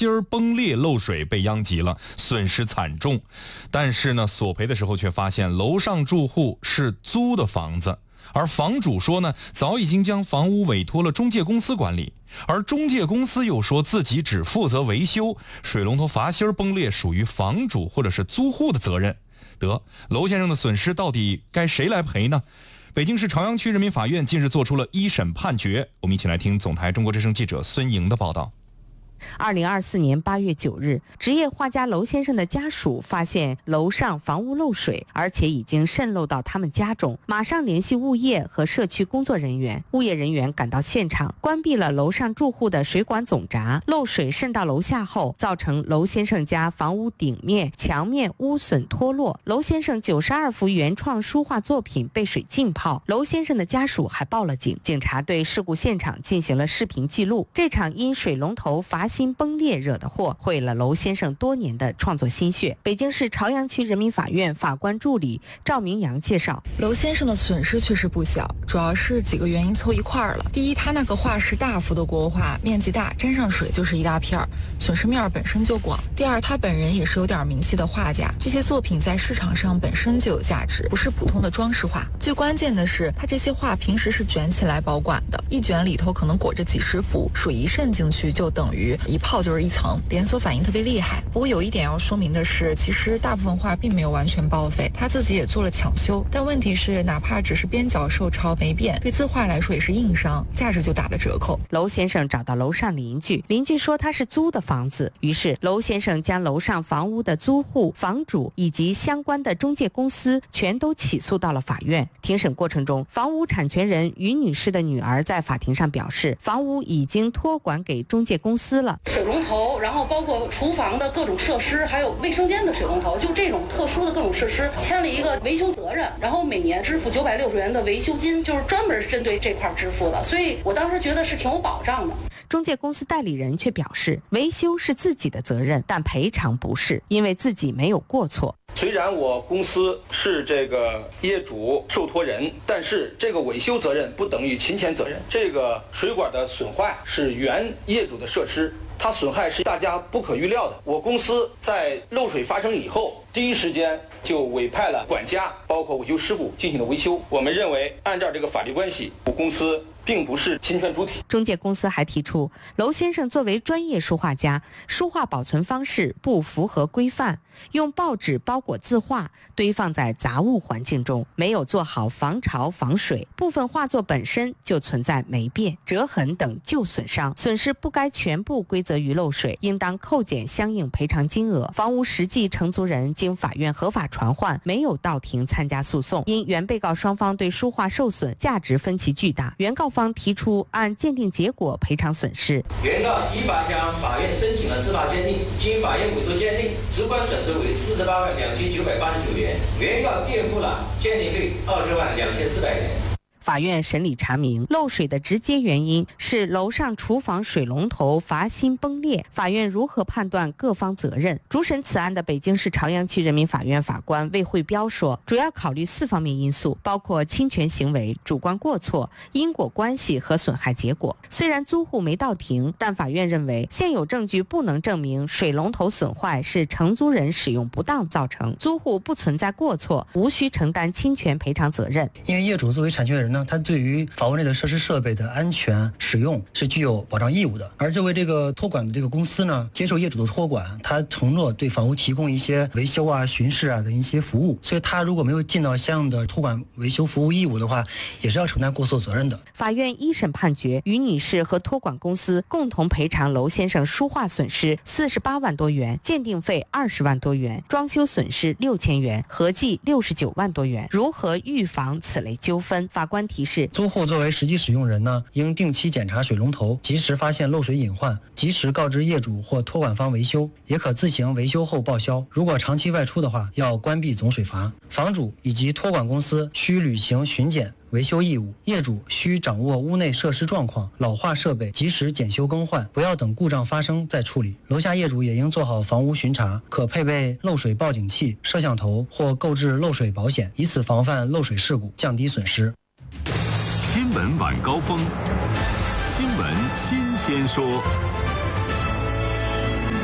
芯儿崩裂漏水被殃及了，损失惨重。但是呢，索赔的时候却发现楼上住户是租的房子，而房主说呢，早已经将房屋委托了中介公司管理，而中介公司又说自己只负责维修，水龙头阀芯崩裂属于房主或者是租户的责任。娄先生的损失到底该谁来赔呢？北京市朝阳区人民法院近日作出了一审判决，我们一起来听总台中国之声记者孙莹的报道。 2024年8月9日，职业画家娄先生的家属发现楼上房屋漏水，而且已经渗漏到他们家中，马上联系物业和社区工作人员。物业人员赶到现场，关闭了楼上住户的水管总闸，漏水渗到楼下后，造成娄先生家房屋顶面、墙面污损脱落。娄先生92幅原创书画作品被水浸泡，娄先生的家属还报了警。警察对事故现场进行了视频记录。这场因水龙头阀芯崩裂惹的祸，毁了娄先生多年的创作心血。北京市朝阳区人民法院法官助理赵明阳介绍， 娄先生的损失确实不小，主要是几个原因凑一块儿了。第一，他那个画是大幅的国画，面积大，沾上水就是一大片儿，损失面本身就广。第二，他本人也是有点名气的画家，这些作品在市场上本身就有价值，不是普通的装饰画。最关键的是，他这些画平时是卷起来保管的，一卷里头可能裹着几十幅，水一渗进去就等于一泡就是一层，连锁反应特别厉害。不过有一点要说明的是，其实大部分画并没有完全报废，他自己也做了抢修。但问题是，哪怕只是边角受潮没变，对字画来说也是硬伤，价值就打了折扣。 娄先生找到楼上邻居，邻居说他是租的房子，于是娄先生将楼上房屋的租户、房主以及相关的中介公司全都起诉到了法院。庭审过程中，房屋产权人于女士的女儿在法庭上表示，房屋已经托管给中介公司了。 水龙头，然后包括厨房的各种设施，还有卫生间的水龙头，就这种特殊的各种设施，签了一个维修责任，然后每年支付960元的维修金，就是专门针对这块支付的。所以我当时觉得是挺有保障的。 中介公司代理人却表示，维修是自己的责任，但赔偿不是，因为自己没有过错。 虽然我公司是这个业主受托人，但是这个维修责任不等于侵权责任。这个水管的损坏是原业主的设施，它损害是大家不可预料的。我公司在漏水发生以后，第一时间就委派了管家，包括维修师傅进行了维修。我们认为，按照这个法律关系，我公司并不是侵权主体。 中介公司还提出，娄先生作为专业书画家，书画保存方式不符合规范，用报纸包裹字画，堆放在杂物环境中，没有做好防潮防水，部分画作本身就存在霉变、折痕等旧损伤，损失不该全部归责于漏水，应当扣减相应赔偿金额。房屋实际承租人经法院合法传唤，没有到庭参加诉讼。因原被告双方对书画受损价值分歧巨大，原告方提出按鉴定结果赔偿损失。 原告依法向法院申请了司法鉴定，经法院委托鉴定，直观损失为48万2989元，原告垫付了鉴定费20万2400元。 法院审理查明，漏水的直接原因是楼上厨房水龙头阀芯崩裂。法院如何判断各方责任？主审此案的北京市朝阳区人民法院法官魏慧彪说，主要考虑4方面因素，包括侵权行为、主观过错、因果关系和损害结果。虽然租户没到庭，但法院认为现有证据不能证明水龙头损坏是承租人使用不当造成，租户不存在过错，无需承担侵权赔偿责任。 因为业主作为产权人呢，他对于房屋内的设施设备的安全使用是具有保障义务的。而作为这个托管的这个公司呢，接受业主的托管，他承诺对房屋提供一些维修啊、巡视啊的一些服务，所以他如果没有尽到相应的托管维修服务义务的话，也是要承担过错责任的。 法院一审判决，于女士和托管公司共同赔偿娄先生书画损失48万多元，鉴定费20万多元，装修损失6000元，合计69万多元。如何预防此类纠纷？法官提示， 租户作为实际使用人呢，应定期检查水龙头，及时发现漏水隐患，及时告知业主或托管方维修，也可自行维修后报销。如果长期外出的话，要关闭总水阀。房主以及托管公司需履行巡检维修义务，业主需掌握屋内设施状况，老化设备及时检修更换，不要等故障发生再处理。楼下业主也应做好房屋巡查，可配备漏水报警器、摄像头或购置漏水保险，以此防范漏水事故，降低损失。 新闻晚高峰，新闻新鲜说。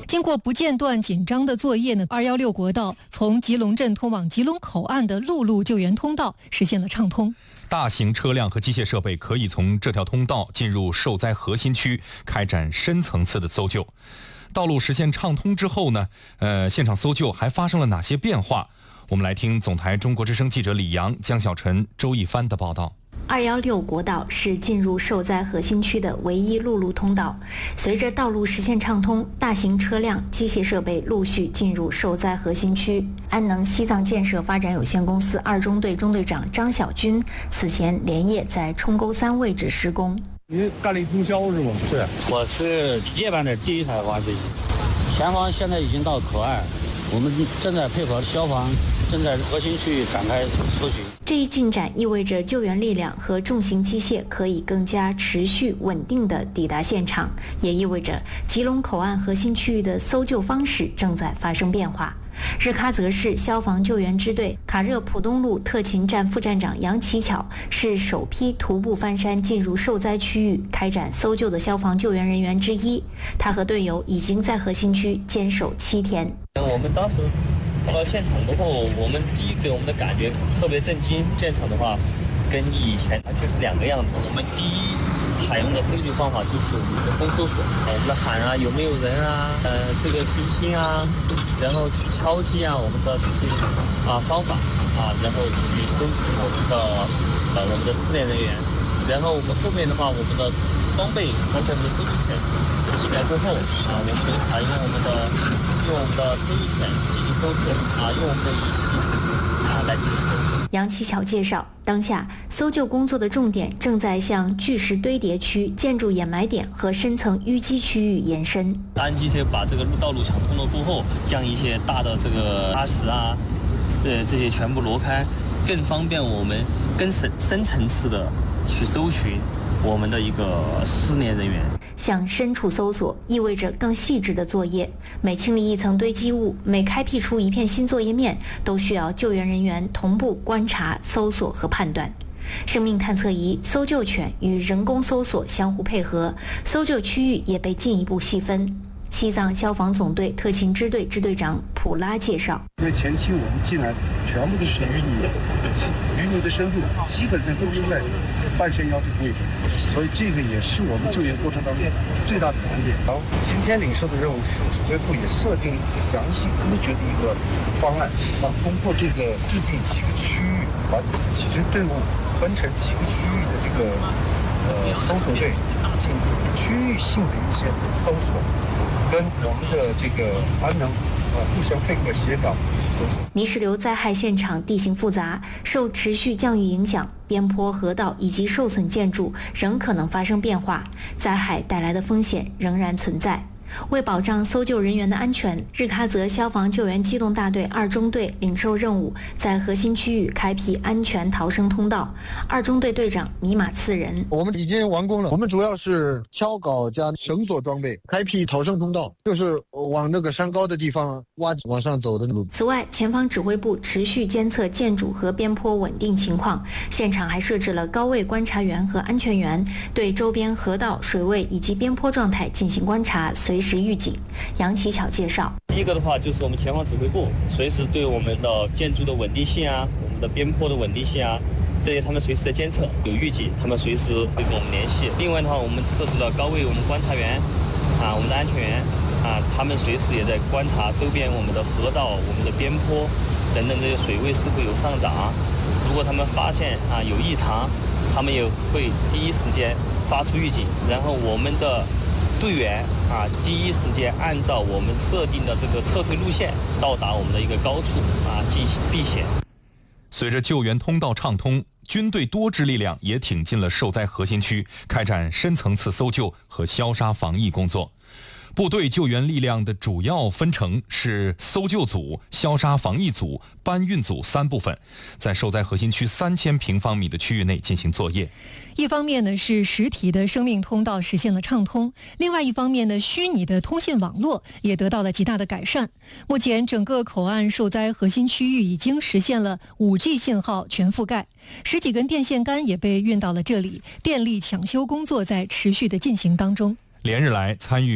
经过不间断紧张的作业呢，216国道从吉隆镇通往吉隆口岸的陆路救援通道实现了畅通。 大型车辆和机械设备可以从这条通道进入受灾核心区，开展深层次的搜救。道路实现畅通之后呢，现场搜救还发生了哪些变化？我们来听总台中国之声记者李阳、江小晨、周一帆的报道。 216国道是进入受灾核心区的唯一陆路通道。随着道路实现畅通，大型车辆、机械设备陆续进入受灾核心区。安能西藏建设发展有限公司2中队中队长张小军此前连夜在冲沟3位置施工。 你干力通宵是吗？ 是，我是夜班的第一台挖掘机。前方现在已经到口岸，我们正在配合消防，正在核心区域展开搜寻。 这一进展意味着救援力量和重型机械可以更加持续稳定地抵达现场，也意味着吉隆口岸核心区域的搜救方式正在发生变化。日喀则市消防救援支队卡热浦东路特勤站副站长杨奇巧是首批徒步翻山进入受灾区域开展搜救的消防救援人员之一。他和队友已经在核心区坚守7天。 我们当时到现场的后，我们第一给我们的感觉特别震惊。现场的话，跟以前完全是2个样子。我们第一采用的搜救方法就是我们的人工搜索，我们的喊啊，有没有人啊，这个寻亲啊，然后去敲击啊，我们的这些方法啊，然后去搜寻找我们的失联人员。然后我们后面的话，我们的装备包括我们的搜救犬进来过后我们都采用我们的搜救犬进行搜索用我们的仪器来进行搜索。 杨奇巧介绍，当下搜救工作的重点正在向巨石堆叠区、建筑掩埋点和深层淤积区域延伸。 安机车把这个道路抢通了过后，将一些大的这个沙石这些全部挪开，更方便我们更深层次的去搜寻我们的一个失联人员。 向深处搜索意味着更细致的作业，每清理一层堆积物，每开辟出一片新作业面，都需要救援人员同步观察、搜索和判断。生命探测仪、搜救犬与人工搜索相互配合，搜救区域也被进一步细分。西藏消防总队特勤支队支队长普拉介绍， 因为前期我们进来全部都是淤泥的深度基本上都是在半山腰这个位置，所以这个也是我们救援过程当中最大的难点。然后今天领受的任务是指挥部也设定了一个详细科学的一个方案，通过这个制定几个区域，把几支队伍分成几个区域的这个搜索队进行区域性的一些搜索，跟我们的这个安能互相配合协调这些搜索。 泥石流灾害现场地形复杂，受持续降雨影响，边坡、河道以及受损建筑仍可能发生变化，灾害带来的风险仍然存在。为保障搜救人员的安全，日喀则消防救援机动大队2中队领受任务，在核心区域开辟安全逃生通道。2中队队长米马次仁： 我们已经完工了，我们主要是锹镐加绳索装备，开辟逃生通道，就是往那个山高的地方往上走的路。 此外，前方指挥部持续监测建筑和边坡稳定情况，现场还设置了高位观察员和安全员，对周边河道、水位以及边坡状态进行观察，随时预警。杨奇巧介绍， 第一个的话就是我们前方指挥部随时对我们的建筑的稳定性我们的边坡的稳定性这些他们随时在监测，有预警，他们随时会跟我们联系。另外的话，我们设置了高位我们观察员我们的安全员他们随时也在观察周边我们的河道、我们的边坡等等这些水位是否有上涨。如果他们发现有异常，他们也会第一时间发出预警，然后我们的队员第一时间按照我们设定的这个撤退路线到达我们的一个高处进行避险。 随着救援通道畅通，军队多支力量也挺进了受灾核心区，开展深层次搜救和消杀防疫工作。部队救援力量的主要分成是搜救组、消杀防疫组、搬运组3部分，在受灾核心区3000平方米的区域内进行作业。 一方面呢是实体的生命通道实现了畅通，另外一方面呢虚拟的通信网络也得到了极大的改善。目前整个口岸受灾核心区域已经实现了 5G 信号全覆盖，10几根电线杆也被运到了这里，电力抢修工作在持续的进行当中。 连日来参与